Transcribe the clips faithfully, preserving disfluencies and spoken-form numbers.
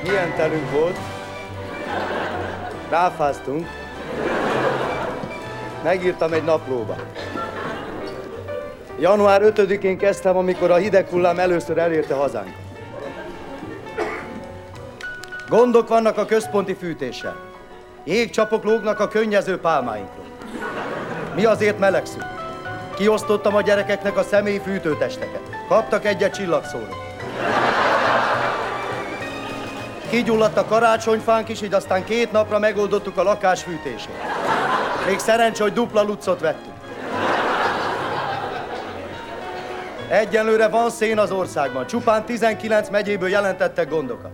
Milyen telünk volt? Ráfáztunk. Megírtam egy naplóba. január ötödikén kezdtem, amikor a hideg hullám először elérte hazánkat. Gondok vannak a központi fűtéssel. Jégcsapok lógnak a könnyező pálmáinkról. Mi azért melegszünk. Kiosztottam a gyerekeknek a személyi fűtőtesteket. Kaptak egyet csillagszórót. Kigyulladt a karácsonyfánk is, így aztán két napra megoldottuk a lakás fűtését. Még szerencsé, hogy dupla lucot vettünk. Egyenlőre van szén az országban. Csupán tizenkilenc megyéből jelentettek gondokat.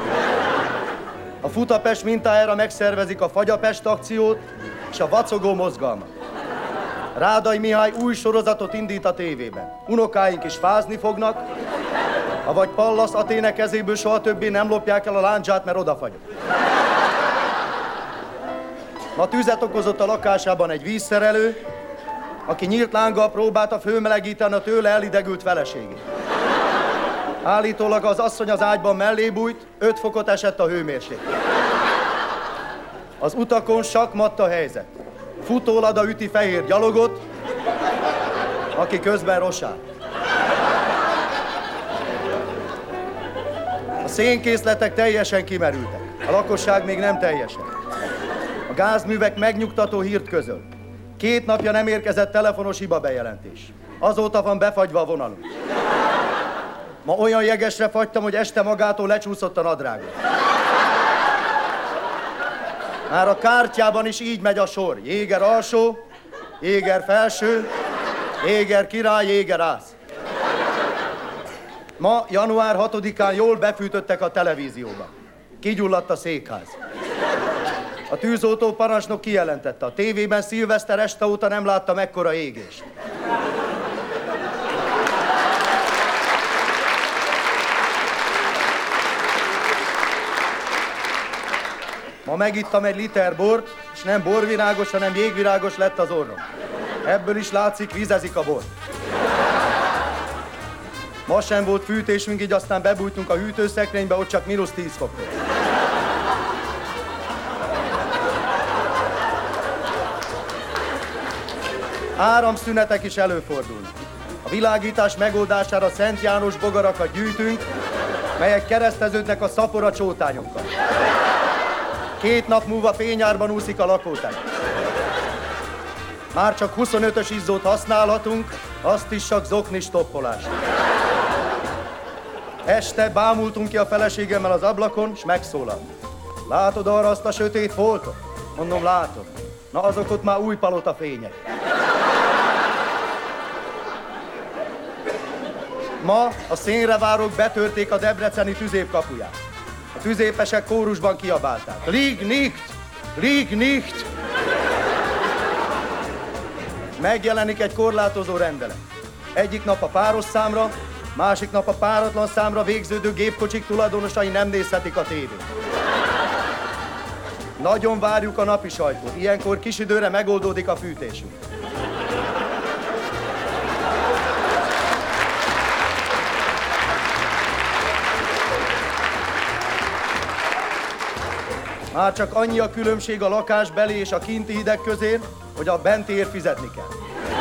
A Futapest mintájára megszervezik a Fagyapest akciót és a vacogó mozgalmat. Rádai Mihály új sorozatot indít a tévében. Unokáink is fázni fognak, avagy Pallas Athéne kezéből soha többé nem lopják el a lándzsát, mert odafagyott. Ma tüzet okozott a lakásában egy vízszerelő, aki nyílt lánggal próbálta fölmelegíteni a tőle elidegült feleségét. Állítólag az asszony az ágyban mellé bújt, öt fokot esett a hőmérséklet. Az utakon sakkmatt a helyzet. Futólada üti fehér gyalogot, aki közben rosál. A szénkészletek teljesen kimerültek, a lakosság még nem teljesen. A gázművek megnyugtató hírt közöl. Két napja nem érkezett telefonos hiba bejelentés. Azóta van befagyva a vonalunk. Ma olyan jegesre fagytam, hogy este magától lecsúszott a nadrágom. Már a kártyában is így megy a sor. Jéger alsó, Jéger felső, Jéger király, Jéger ász. Ma, január hatodikán jól befűtöttek a televízióba. Kigyulladt a székház. A tűzoltó parancsnok kijelentette, a tévében szilveszter este óta nem látta mekkora égést. Ma megittam egy liter bort, és nem borvirágos, hanem jégvirágos lett az orrom. Ebből is látszik, vizezik a bor. Ma sem volt fűtésünk, így aztán bebújtunk a hűtőszekrénybe, ott csak mínusz tíz fok volt. Áramszünetek is előfordulnak. A világítás megoldására Szent János bogarakat gyűjtünk, melyek kereszteződnek a szapora csótányokkal. Két nap múlva fényárban úszik a lakótelep. Már csak huszonötös izzót használhatunk, azt is csak zoknis toppolás. Este bámultunk ki a feleségemmel az ablakon, s megszólalt. Látod arra azt a sötét foltot? Mondom, látom. Na azok ott már új palota fények. Ma a szénrevárók betörték a debreceni tüzép kapuját. A tüzépesek kórusban kiabálták. Lieg nicht! Lieg nicht! Megjelenik egy korlátozó rendelet. Egyik nap a páros számra, másik nap a páratlan számra végződő gépkocsik tulajdonosai nem nézhetik a tévét. Nagyon várjuk a napi sajtót. Ilyenkor kis időre megoldódik a fűtésünk. Már csak annyi a különbség a lakásbeli és a kinti hideg közé, hogy a bentiért fizetni kell.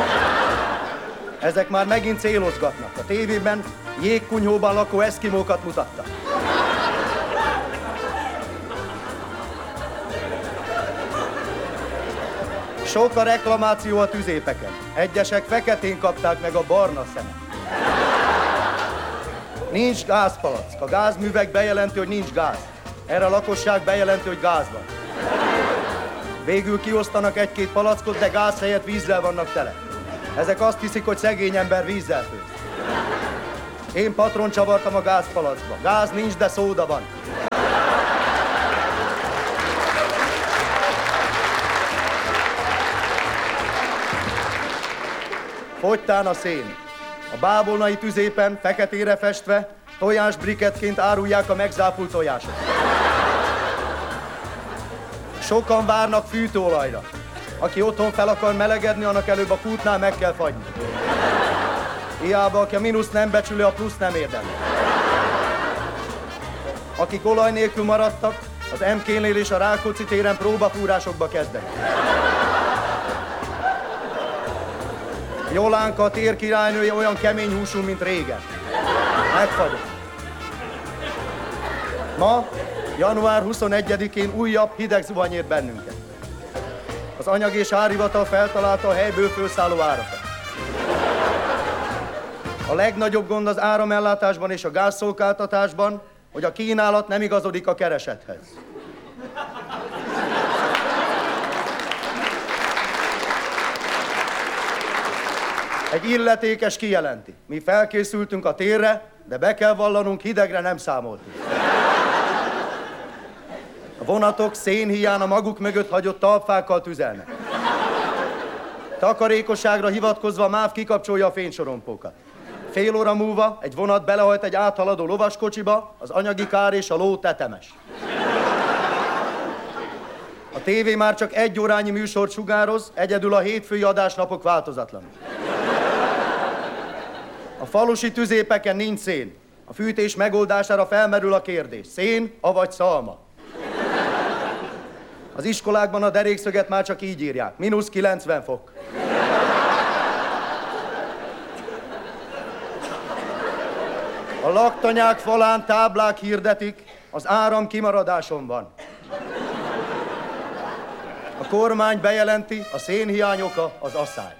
Ezek már megint célozgatnak. A tévében jégkunyhóban lakó eszkimókat mutattak. Sok a reklamáció a tüzépeken. Egyesek feketén kapták meg a barna szemet. Nincs gázpalack. A gázművek bejelenti, hogy nincs gáz. Erre a lakosság bejelenti, hogy gáz van. Végül kiosztanak egy-két palackot, de gáz helyett vízzel vannak tele. Ezek azt hiszik, hogy szegény ember vízzel főz. Én patron csavartam a gázpalackba. Gáz nincs, de szóda van. Fogytán a szén. A bábolnai tüzépen, feketére festve, tojásbriketként árulják a megzápult tojásokat. Sokan várnak fűtőolajra. Aki otthon fel akar melegedni, annak előbb a kútnál meg kell fagyni. Hiába, aki a mínusz nem becsülő, a plusz nem érdemel. Akik olaj nélkül maradtak, az em ké-nél és a Rákóczi téren próbafúrásokba kezdenek. Jolánka, a tér királynője olyan kemény húsú, mint régen. Megfagyott. Ma, január huszonegyedikén újabb hideg zuhany ért bennünket. Az anyag és árhivatal feltalálta a helyből fölszálló árakat. A legnagyobb gond az áramellátásban és a gázszolgáltatásban, hogy a kínálat nem igazodik a keresethez. Egy illetékes kijelenti. Mi felkészültünk a térre, de be kell vallanunk, hidegre nem számoltunk. A vonatok szénhíján a maguk mögött hagyott talpfákkal tüzelnek. Takarékosságra hivatkozva a MÁV kikapcsolja a fénysorompókat. Fél óra múlva egy vonat belehajt egy áthaladó lovaskocsiba, az anyagi kár és a ló tetemes. A tévé már csak egy órányi műsort sugároz, egyedül a hétfői adásnapok változatlanul. A falusi tüzépeken nincs szén. A fűtés megoldására felmerül a kérdés. Szén, avagy szalma? Az iskolákban a derékszöget már csak így írják. mínusz kilencven fok. A laktanyák falán táblák hirdetik, az áram kimaradáson van. A kormány bejelenti, a szénhiány oka az asszály.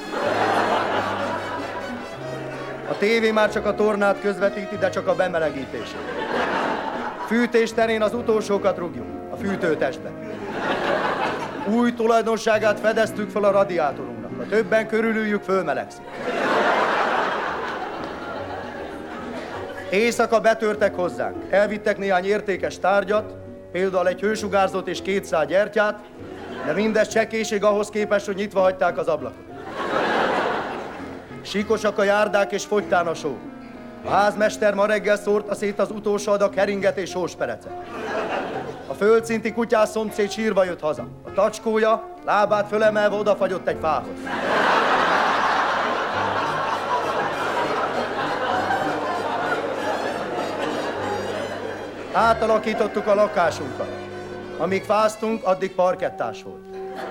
A tévé már csak a tornát közvetíti, de csak a bemelegítését. Fűtés terén az utolsókat rúgjuk, a fűtőtestbe. Új tulajdonságát fedeztük fel a radiátorunknak. A többen körülüljük fölmelegszik. Éjszaka betörtek hozzánk. Elvittek néhány értékes tárgyat, például egy hősugárzott és két szál gyertyát, de mindez csekéség ahhoz képest, hogy nyitva hagyták az ablakot. Síkosak a járdák és fogytán a só. A házmester ma reggel szórta szét az utolsó adag heringet és sósperecet. A földszinti kutyás szomszéd sírva jött haza. A tacskója lábát fölemelve odafagyott egy fához. Átalakítottuk a lakásunkat. Amíg fáztunk, addig parkettás volt.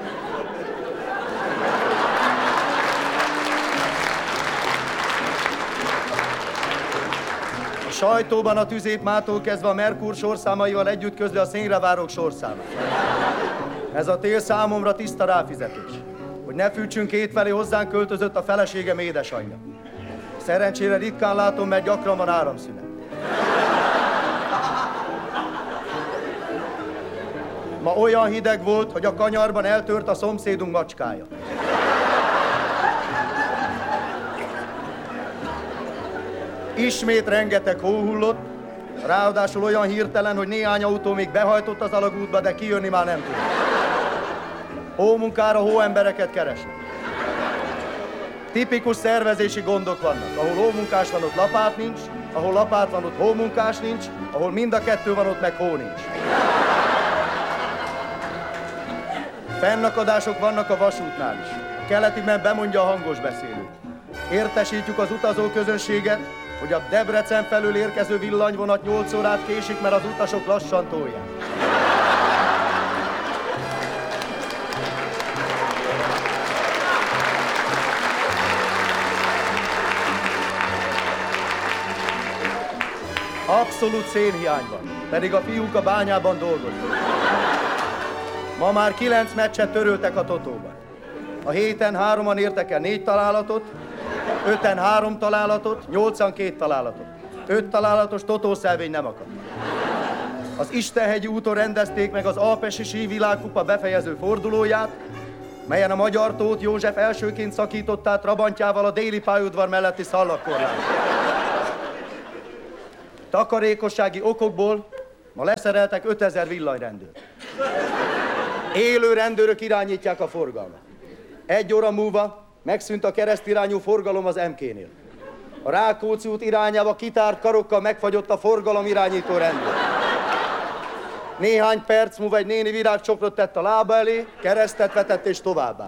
A sajtóban a tüzép mától kezdve a Merkur sorszámaival együtt közli a szénrevárók sorszámát. Ez a tél számomra tiszta ráfizetés. Hogy ne fűtsünk kétfelé, hozzánk költözött a feleségem édesanyja. Szerencsére ritkán látom, mert gyakran van áramszünet. Ma olyan hideg volt, hogy a kanyarban eltört a szomszédunk macskája. Ismét rengeteg hó hullott, ráadásul olyan hirtelen, hogy néhány autó még behajtott az alagútba, de kijönni már nem tud. Hómunkára hóembereket keresnek. Tipikus szervezési gondok vannak. Ahol hómunkás van, ott lapát nincs, ahol lapát van, ott hómunkás nincs, ahol mind a kettő van, ott meg hó nincs. Fennakadások vannak a vasútnál is. A keletiben bemondja a hangos beszélő. Értesítjük az utazóközönséget, hogy a Debrecen felől érkező villanyvonat nyolc órát késik, mert az utasok lassan tolják. Abszolút szénhiány van, pedig a fiúk a bányában dolgoznak. Ma már kilenc meccset töröltek a Totóban. A héten hároman értek el négy találatot, öten három találatot, nyolcan két találatot. Öt találatos totószelvény nem akad. Az Istenhegyi úton rendezték meg az Alpesi sívilágkupa befejező fordulóját, melyen a magyar Tóth József elsőként szakított át Trabantjával a déli pályaudvar melletti szallagkorlátot. Takarékossági okokból ma leszereltek ötezer villanyrendőrt. Élő rendőrök irányítják a forgalmat. Egy óra múlva megszűnt a keresztirányú forgalom az em ké-nél. A Rákóczi út irányába kitárt karokkal megfagyott a forgalom irányító rendőr. Néhány perc múlva egy néni virágcsokrot tett a lába elé, keresztet vetett és továbbá.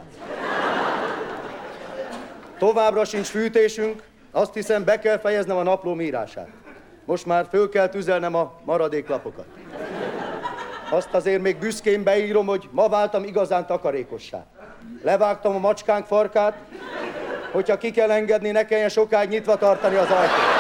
Továbbra sincs fűtésünk, azt hiszem be kell fejeznem a naplóm írását. Most már föl kell tüzelnem a maradéklapokat. Azt azért még büszkén beírom, hogy ma váltam igazán takarékossá. Levágtam a macskánk farkát, hogyha ki kell engedni, ne kelljen sokáig nyitva tartani az ajtót.